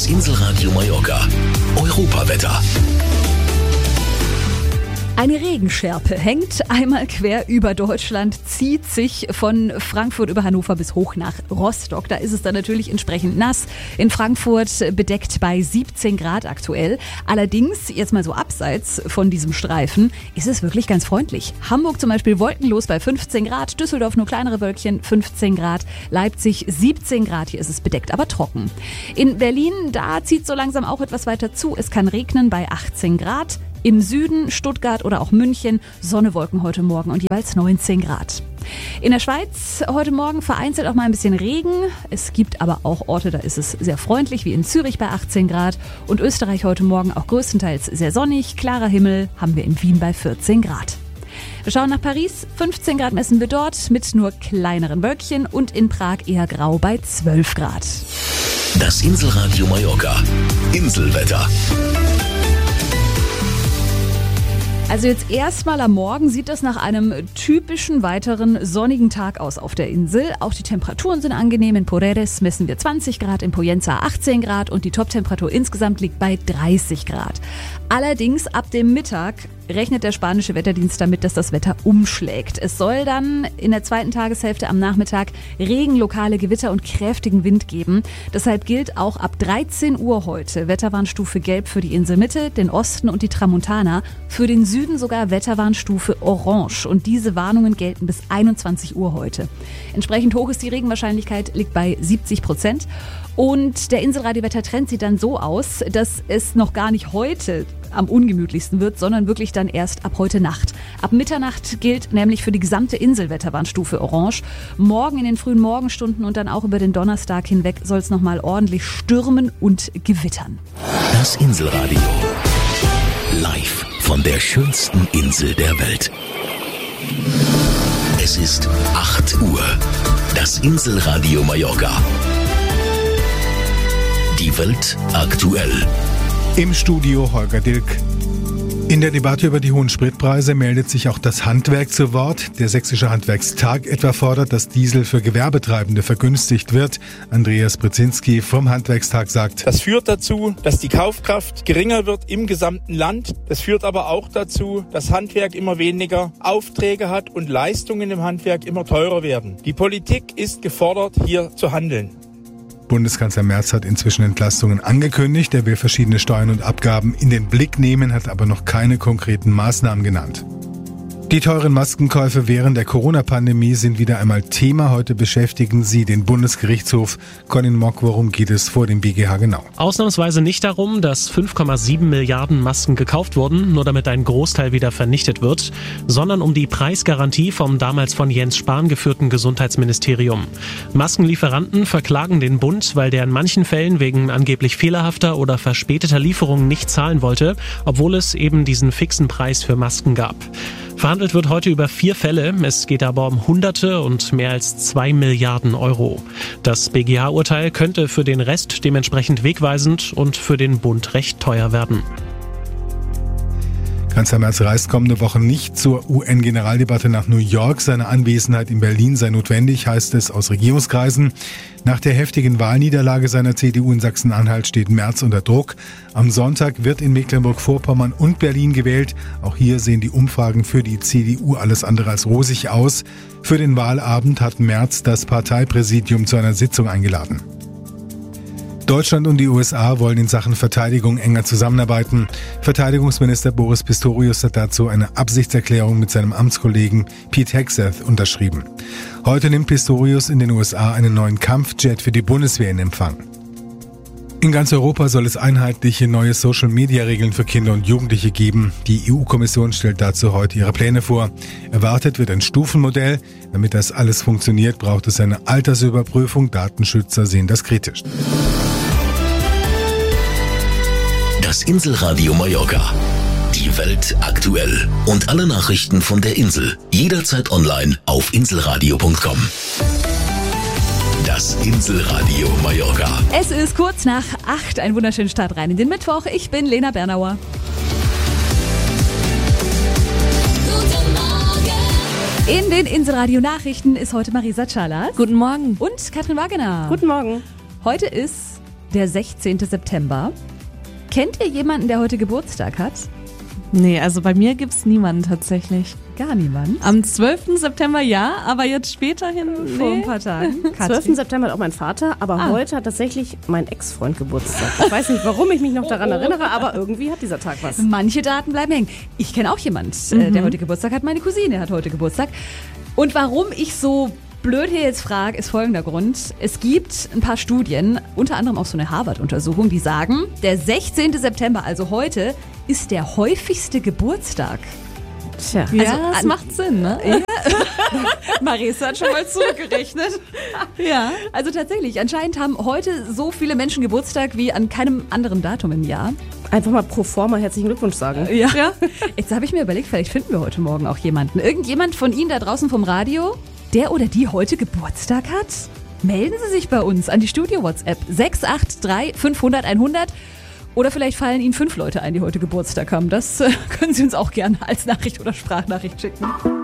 Das Inselradio Mallorca. Europawetter. Eine Regenschärpe hängt einmal quer über Deutschland, zieht sich von Frankfurt über Hannover bis hoch nach Rostock. Da ist es dann natürlich entsprechend nass. In Frankfurt bedeckt bei 17 Grad aktuell. Allerdings, jetzt mal so abseits von diesem Streifen, ist es wirklich ganz freundlich. Hamburg zum Beispiel wolkenlos bei 15 Grad, Düsseldorf nur kleinere Wölkchen, 15 Grad, Leipzig 17 Grad, hier ist es bedeckt, aber trocken. In Berlin, da zieht so langsam auch etwas weiter zu. Es kann regnen bei 18 Grad. Im Süden, Stuttgart oder auch München, Sonne, Wolken heute Morgen und jeweils 19 Grad. In der Schweiz heute Morgen vereinzelt auch mal ein bisschen Regen. Es gibt aber auch Orte, da ist es sehr freundlich, wie in Zürich bei 18 Grad. Und Österreich heute Morgen auch größtenteils sehr sonnig, klarer Himmel, haben wir in Wien bei 14 Grad. Wir schauen nach Paris, 15 Grad messen wir dort mit nur kleineren Wölkchen und in Prag eher grau bei 12 Grad. Das Inselradio Mallorca. Inselwetter. Also jetzt erstmal am Morgen sieht das nach einem typischen weiteren sonnigen Tag aus auf der Insel. Auch die Temperaturen sind angenehm. In Poredes messen wir 20 Grad, in Poyenza 18 Grad und die Toptemperatur insgesamt liegt bei 30 Grad. Allerdings ab dem Mittag rechnet der spanische Wetterdienst damit, dass das Wetter umschlägt. Es soll dann in der zweiten Tageshälfte am Nachmittag Regen, lokale Gewitter und kräftigen Wind geben. Deshalb gilt auch ab 13 Uhr heute Wetterwarnstufe Gelb für die Inselmitte, den Osten und die Tramontana. Für den Süden sogar Wetterwarnstufe Orange. Und diese Warnungen gelten bis 21 Uhr heute. Entsprechend hoch ist die Regenwahrscheinlichkeit, liegt bei 70%. Und der Inselradio-Wettertrend sieht dann so aus, dass es noch gar nicht heute am ungemütlichsten wird, sondern wirklich dann erst ab heute Nacht. Ab Mitternacht gilt nämlich für die gesamte Insel Wetterwarnstufe Orange. Morgen in den frühen Morgenstunden und dann auch über den Donnerstag hinweg soll es nochmal ordentlich stürmen und gewittern. Das Inselradio. Live von der schönsten Insel der Welt. Es ist 8 Uhr. Das Inselradio Mallorca. Die Welt aktuell. Im Studio Holger Dilk. In der Debatte über die hohen Spritpreise meldet sich auch das Handwerk zu Wort. Der Sächsische Handwerkstag etwa fordert, dass Diesel für Gewerbetreibende vergünstigt wird. Andreas Brzezinski vom Handwerkstag sagt: Das führt dazu, dass die Kaufkraft geringer wird im gesamten Land. Das führt aber auch dazu, dass Handwerk immer weniger Aufträge hat und Leistungen im Handwerk immer teurer werden. Die Politik ist gefordert, hier zu handeln. Bundeskanzler Merz hat inzwischen Entlastungen angekündigt. Er will verschiedene Steuern und Abgaben in den Blick nehmen, hat aber noch keine konkreten Maßnahmen genannt. Die teuren Maskenkäufe während der Corona-Pandemie sind wieder einmal Thema. Heute beschäftigen sie den Bundesgerichtshof. Colin Mock, worum geht es vor dem BGH genau? Ausnahmsweise nicht darum, dass 5,7 Milliarden Masken gekauft wurden, nur damit ein Großteil wieder vernichtet wird, sondern um die Preisgarantie vom damals von Jens Spahn geführten Gesundheitsministerium. Maskenlieferanten verklagen den Bund, weil der in manchen Fällen wegen angeblich fehlerhafter oder verspäteter Lieferungen nicht zahlen wollte, obwohl es eben diesen fixen Preis für Masken gab. Verhandelt wird heute über 4 Fälle. Es geht aber um Hunderte und mehr als 2 Milliarden Euro. Das BGH-Urteil könnte für den Rest dementsprechend wegweisend und für den Bund recht teuer werden. Kanzler Merz reist kommende Woche nicht zur UN-Generaldebatte nach New York. Seine Anwesenheit in Berlin sei notwendig, heißt es aus Regierungskreisen. Nach der heftigen Wahlniederlage seiner CDU in Sachsen-Anhalt steht Merz unter Druck. Am Sonntag wird in Mecklenburg-Vorpommern und Berlin gewählt. Auch hier sehen die Umfragen für die CDU alles andere als rosig aus. Für den Wahlabend hat Merz das Parteipräsidium zu einer Sitzung eingeladen. Deutschland und die USA wollen in Sachen Verteidigung enger zusammenarbeiten. Verteidigungsminister Boris Pistorius hat dazu eine Absichtserklärung mit seinem Amtskollegen Pete Hegseth unterschrieben. Heute nimmt Pistorius in den USA einen neuen Kampfjet für die Bundeswehr in Empfang. In ganz Europa soll es einheitliche neue Social-Media-Regeln für Kinder und Jugendliche geben. Die EU-Kommission stellt dazu heute ihre Pläne vor. Erwartet wird ein Stufenmodell. Damit das alles funktioniert, braucht es eine Altersüberprüfung. Datenschützer sehen das kritisch. Das Inselradio Mallorca. Die Welt aktuell. Und alle Nachrichten von der Insel. Jederzeit online auf inselradio.com. Das Inselradio Mallorca. Es ist kurz nach 8. Ein wunderschönen Start rein in den Mittwoch. Ich bin Lena Bernauer. Guten Morgen. In den Inselradio Nachrichten ist heute Marisa Chalas. Guten Morgen. Und Katrin Wagener. Guten Morgen. Heute ist der 16. September. Kennt ihr jemanden, der heute Geburtstag hat? Nee, also bei mir gibt's niemanden tatsächlich. Gar niemand. Am 12. September ja, aber jetzt späterhin Vor ein paar Tagen. 12. September hat auch mein Vater, aber heute hat tatsächlich mein Ex-Freund Geburtstag. Ich weiß nicht, warum ich mich noch daran erinnere, aber irgendwie hat dieser Tag was. Manche Daten bleiben hängen. Ich kenne auch jemanden, der heute Geburtstag hat. Meine Cousine hat heute Geburtstag. Und warum ich so blöd hier jetzt frage, ist folgender Grund. Es gibt ein paar Studien, unter anderem auch so eine Harvard-Untersuchung, die sagen, der 16. September, also heute, ist der häufigste Geburtstag. Tja. Ja, das macht Sinn, ne? Marisa hat schon mal zurückgerechnet. Ja. Also tatsächlich, anscheinend haben heute so viele Menschen Geburtstag wie an keinem anderen Datum im Jahr. Einfach mal pro forma herzlichen Glückwunsch sagen. Ja. Jetzt habe ich mir überlegt, vielleicht finden wir heute Morgen auch jemanden. Irgendjemand von Ihnen da draußen vom Radio, der oder die heute Geburtstag hat? Melden Sie sich bei uns an die Studio-WhatsApp 683 500 100. Oder vielleicht fallen Ihnen 5 Leute ein, die heute Geburtstag haben. Das können Sie uns auch gerne als Nachricht oder Sprachnachricht schicken.